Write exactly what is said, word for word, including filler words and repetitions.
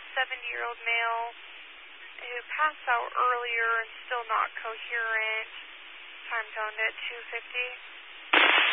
seventy-year-old male who passed out earlier and still not coherent. Time toned at two fifty.